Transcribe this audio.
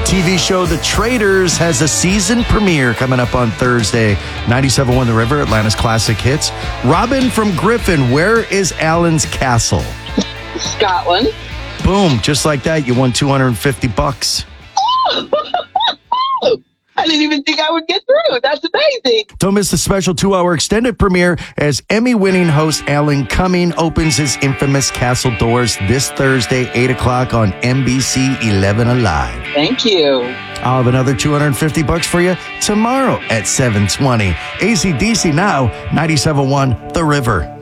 TV show The Traitors has a season premiere coming up on Thursday. 97.1 The River, Atlanta's classic hits. Robin from Griffin, where is Alan's castle? Scotland. Boom, just like that, you won $250. I didn't even think I would get through. That's amazing. Don't miss the special 2-hour extended premiere as Emmy-winning host Alan Cumming opens his infamous castle doors this Thursday, 8 o'clock on NBC 11 Alive. Thank you. I'll have another $250 for you tomorrow at 7:20. AC/DC Now, 97.1 The River.